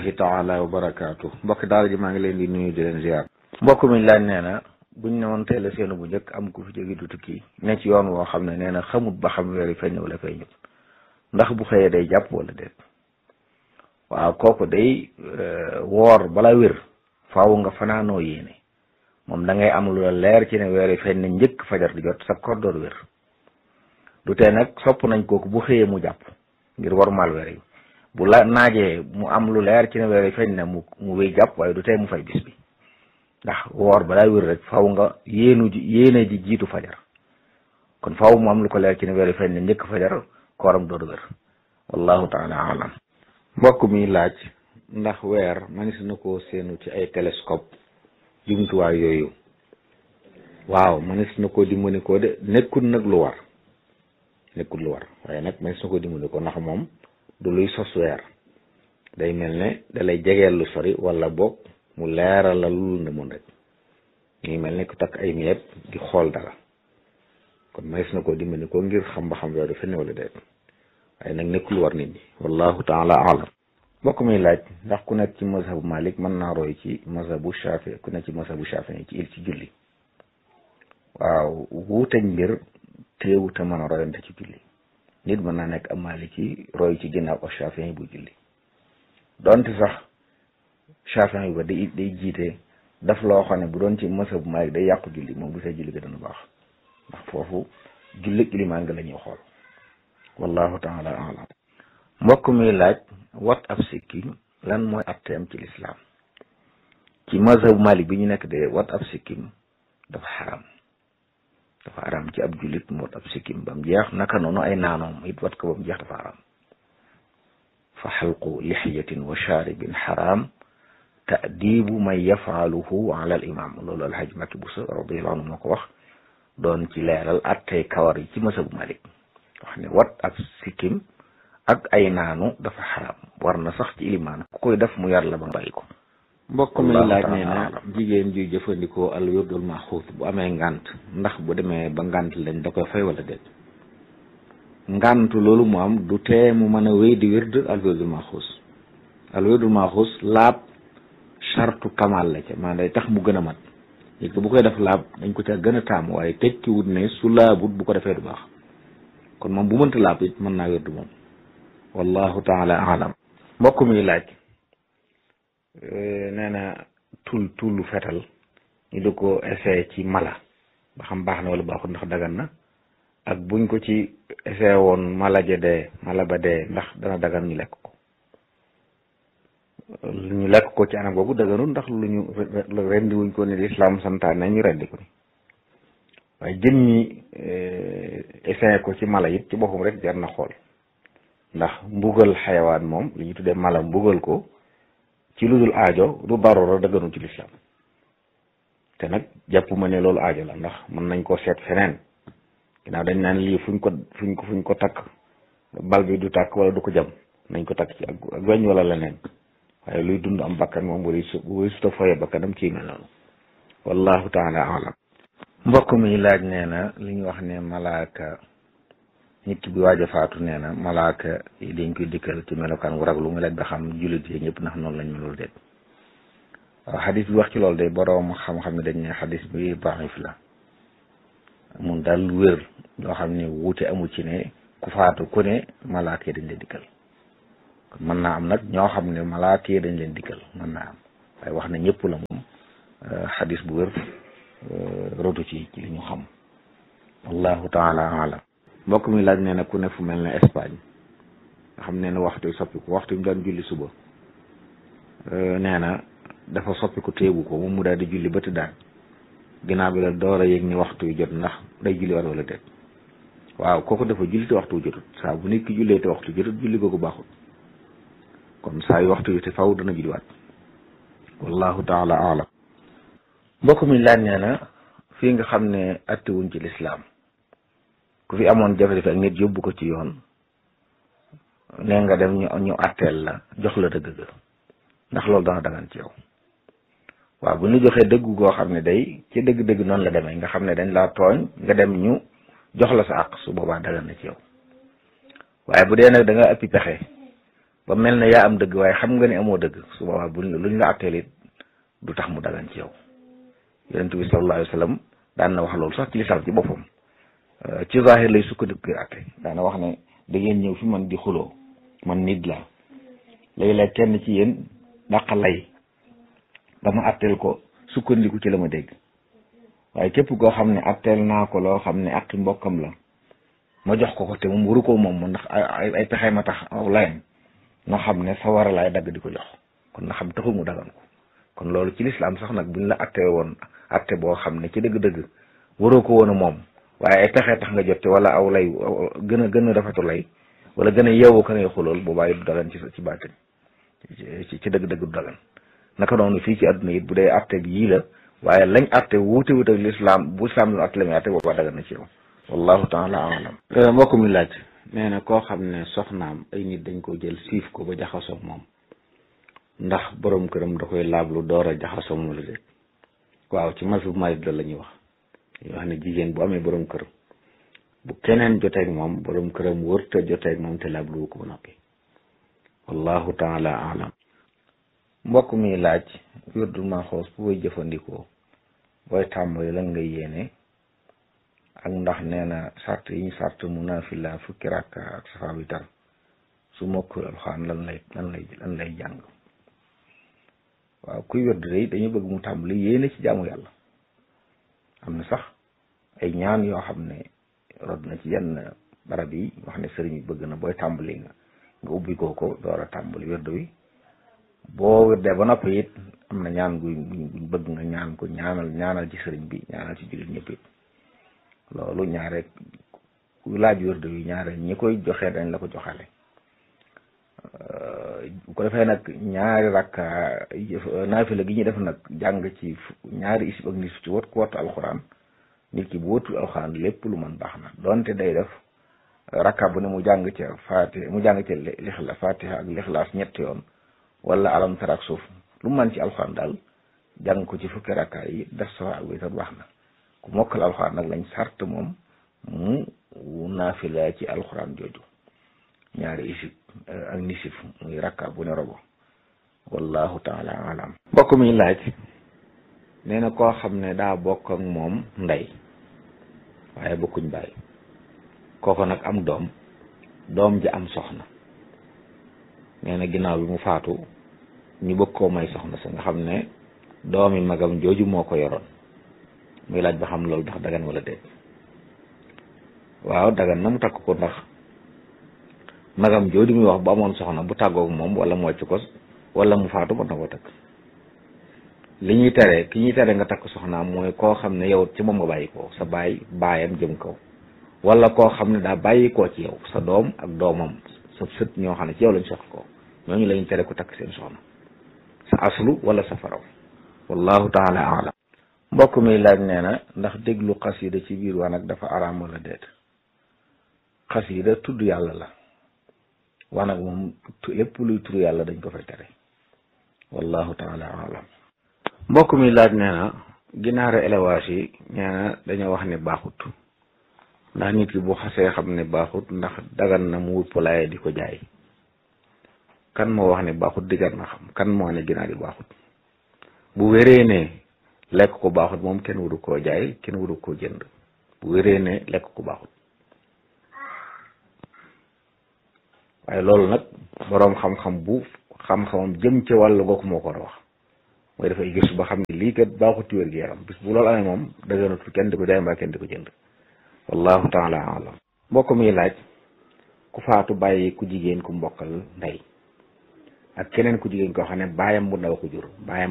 ahi taala wa barakaatu mbokk daara ji maa ngi leen di nuyu di leen ziar. mbokk mi laaj nee na buñ ne woon teel a seenu bu njëkk am ku fi jóge du tukki ne ci yoon woo xam ne nee na xamut ba xam weer yi feeñ wala feeñut ndax bu xëyee day jàpp wala déet. waaw kooku day woor bala wér faaw nga fanaanoo yéene moom da ngay am lu la leer ci ne weer yi feeñ na njëkk fajar di jot sa koor door wér du tee nag sopp nañ kooku bu xëyee mu jàpp ngir warmal weer yi bu la naajee mu am lu leer ci ne weer yi feeñ na mu wéy jàpp waaye du tee mu fay bis bi ndax woor balaa wér rek faaw nga yéene ji jiitu fajar kon faaw mu am lu ko leer ci ne weer yi feeñ na njëkk fajar kooram door wér wallahu taala alam. mbokk mi laaj ndax weer manis na koo seenu ci ay télescope jumtuwaay yooyu waaw manis na koo dimbali ko de nekkul nag lu war waaye nag manis na koo dimbali ko ndax moom du luy sos weer day mel ne dalay jegeel lu sori wala boog mu leeral la lu ne mun rek ñuy mel ne ku takk ay miyeeb di xool dara kon manis na koo dimbali ko ngir xam ba xam weer du fenn wala déet waaye nag nekkul war nit ñi wallahu taala alam. mbokk mi laaj ndax ku nekk ci mazhabu Malik mën naa roy ci mazhabu Shafi ku nekk ci mazhabu Shafi ci julli waaw wuuteñ mbir teewu te mën a royante ci julli nit mën naa nekk am Maliki roy ci ginnaaw ak Shafi bu julli donte sax Shafi ba day jiite daf loo xam ne bu doon ci mazhabu Malik day yàqu julli moom bu see julli ga dana baax ndax foofu julli ilimaan nga la ñuy xool wallahu taala alam. mbokk mi laaj wat ab sikkim lan mooy atteem ci lislaam ci mazhabu Malik bi ñu nekk de wat ab sikkim dafa xaram ci ab jullit mu wat ab sikkim ba mu jeex naka noonu ay naanoom it wat ko ba mu jeex dafa xaram fa xalqu lixiyatin wa charibin xaram taadibu man yafaaluhu ala al imam loolu alhaj Makki Buso radiyallahu anhu moo ko wax doon ci leeral attey kawar yi ci mazhabu Malik wax ne wat ab sikkim ak ay naanu dafa xaram war na sax ci ilimaan ku koy def mu yar la ba bàyyi ko. mbokk mi laaj nee na jigéen ji jëfandikoo al wirdul maxuus bu amee ngant ndax bu demee ba ngant lañ da koy fay wala déet. ngant loolu mu am du tee mu mën a wéy di wird al wirdul maxuus laab chartu kamal la ca maanaam day tax mu gën a mat léegi bu koy def laab dañ ko ca gën a taamu waaye tekki wut ne su laabut bu ko defee du baax kon moom bu mënta laab it mën naa wird moom wallahu taala alam. mbokk mi laaj nee na tullu fetal ñu di ko essayé ci mala ba xam baax na wala baaxul ndax dagan na ak buñ ko ci essayé woon mala ba dee ndax dana dagan ñu lekk ko ci anam googu daganul ndax lu ñu rendi wuñ ko ne lislaam santaane ñu rendi ko ni waaye jën ñi essayé ko ci mala it ci boppam rek jar na xool ndax mbugal xayawaan moom li ñu tuddee mala mbugal ko ci lu dul aajo du darura dëgganul ci lislaam te nag jàpp ma ne loolu aajo la ndax mën nañ koo seet feneen ginnaaw dañ naan lii fuñ ko takk bal bi du tàkk wala du ko jam nañ ko takk ci ak weñ wala leneen waaye luy dund am bakkan moom bu suta foye bakkanam ci mel noonu wallahu taala alam. mbokk mi laaj nee na li ñu wax ne malaaka nit ki bi waaj a faatu nee na malaaka yi dañ koy dikkal ci melokaan wu raglu mu laaj ba xam jullit yi ñëpp ndax noonu lañ melul déet waaw xadis bi wax ci loolu day boroom xam-xam ne dañ ne xadis bi daif la mun daal wér ñoo xam ne wuute amul ci ne ku faatu ku ne malaaka yi dañ leen dikkal kon mën naa am nag ñoo xam ne malaaka yi dañ leen dikkal mën naa am waaye wax na ñëpp la moom xadis bu wér rotu ci li ñu xam wallahu taala alam. mbokk mi laaj nee na ku ne fu mel ne Espagne nga xam ne waxtu soppiku waxtu mu daan julli suba nee na dafa soppiku téegu ko moom mu daal di julli ba tëddaan ginnaaw bi la door a yëg ni waxtu yu jot ndax day julli war wala déet waaw kooku dafa julli te waxtu yu jotut saa bu nit ki jullee te waxtu jotut julli googu baaxul kon saa yu waxtu yu te faw dana julliwaat wallahu taala alam. mbokk mi laaj nee na fii nga xam ne attiwuñ ci lislaam ku fi amoon jafe-jafe ak nit yóbbu ko ci yoon nee nga dem ñu atteel la jox la dëgg ga ndax loolu dana dagan ci yow waaw bu ñu joxee dëgg goo xam ne day ci dëgg-dëgg noonu la demee nga xam ne dañ laa tooñ nga dem ñu jox la sa àq su boobaa dagan na ci yow waaye bu dee nag da nga ëppi pexe ba mel ne yaa am dëgg waaye xam nga ne amoo dëgg su boobaa luñ la atteel it du tax mu dagan ci yow. yonent bi sallallahu alayhi wa sallam daan na wax loolu sax ci lislaam ci boppam ci zahir lay sukkandiku ngir atte daana wax ne da ngeen ñëw fi man di xuloo man nit la léeg-léeg kenn ci yéen dàq lay ba ma atteel ko sukkandiku ci la ma dégg waaye képp koo xam ne atteel naa ko loo xam ne ak mbokkam la ma jox ko te moom waru ko moom ndax ay pexe ma tax aw layam nga xam ne sawara laay dagg di ko jox kon na xam taxul mu dagan ko kon loolu ci lislaam sax nag buñ la attee woon atte boo xam ne ci dëgg-dëgg waroo ko woon a moom waaye ay pexe tax nga jotte wala aw lay gën a rafetu lay wala gën a yeewu ka ngay xulool boobaa it du dagan ci baatin ci dëgg-dëgg du dagan naka noonu fii ci àdduna it bu dee atte bi yii la waaye lañ atte wuute ak lislaam bu lislaam doon atte la muy atte boobaa dagan na ci yow wallahu taala alam mbokk mi laaj nee na koo xam ne soxnaam ay nit dañ ko jël siif ko ba jaxasoo moom ndax borom këram da koy laablu door a jaxasoo moom la déet waaw ci mazhab Maalik la ñuy wax dañuy wax ne jigéen bu amee borom kër bu keneen joteeg moom borom këram wërta joteeg moom te laablu ko ba noppi wallahu taala alam mbokk mi laaj wérdul maaxoos bu koy jëfandikoo booy tàmbali lan ngay yéene ak ndax nee na sart yi ñu sart mu naafila fukki rakka ak safa bi tar su mokkul alxuraan lan lay jàng waaw kuy wérd day dañu bëgg mu tàmbali yéene ci jaamu yàlla am na sax ay ñaan yoo xam ne rod na ci yenn barab yi wax ne sëriñ bi bëgg na booy tàmbali nga ubbi ko door a tàmbali wérd wi boo wérdee ba noppi it am na ñaan guñ bëgg nga ñaan ko ñaanal ci sëriñ bi ñaanal ci jullit ñëpp it loolu ñaare ku laaj wérd wi ñaare ñi koy joxe dañ la ko joxale bu ko defee nag ñaari rakka naafila gi ñuy def nag jàng ci ñaari isib ak nisif ci wat ku wattu alxuraan nit ki bu wattu alxuraan lépp lu mën baax na donte day def rakka bu ne mu jàng ca fatiha ak lixlaas ñetti yoon wala alam tara ak suuf lu mu mën ci alxuraan daal jàng ko ci fukki rakka yi def safa ak witar baax na ku mokkal alxuraan nag lañ sart moom mu naafila ci alxuraan jooju ñaari isib ak nisif muy rakka bu ne robo wallahu taala alam mbokk mi laaj nee na koo xam ne daa bokk ak moom ndey waaye bokkuñ bàyyi kooko nag am doom ji am soxna nee na ginnaaw bi mu faatu ñu bëgg koo may soxna sa nga xam ne doomi magam jooju moo ko yoroon muy laaj ba xam loolu ndax dagan wala déet waaw dagan na mu takk ko ndax magam jooju muy wax bu amoon soxna bu tàggoog moom wala mu wàcc ko wala mu faatu mën na ko takk ki ñuy tere nga takk soxnaam mooy koo xam ne yow ci moom nga bàyyi ko sa baayam jëm kaw wala koo xam ne daa bàyyi koo ci yow sa doom ak doomam sa sët ñoo xam ne ci yow lañ soxla ko ñooñu lañu tere ku takk seen soxna sa aslu wala sa faraw wallahu taala alam mbokk mi laaj nee na ndax déglu xasida ci biir wanag dafa araam wala déet xasida tudd yàlla la wanag moom lépp luy tudd yàlla dañ ko fay tere wallahu taala alam mbokk mi laaj nee na ginaari élevage yi nee na dañoo wax ne baaxut ndax nit ki bu xasee xam ne baaxut ndax dagan na mu wut poulailler di ko jaay kan moo wax ne baaxut diggar na xam kan moo ne ginaar yi baaxut bu wéree ne lekk ko baaxut moom kenn waru koo jaay kenn waru koo jënd bu wéree ne lekk ko baaxut waaye loolu nag boroom xam-xam bu xam-xamam jëm ci wàllu googu moo ko war a wax mooy dafay gëstu ba xam ne lii kat baaxut ci wér-gu-yaram bis bu loolu amee moom daganatul kenn di ko jaay mbaa kenn di ko jënd wallahu taala alam mbokk mi laaj ku faatu bàyyi ku jigéen ku mbokkal ndey ak keneen ku jigéen koo xam ne baayam bu ndaw ko jur baayam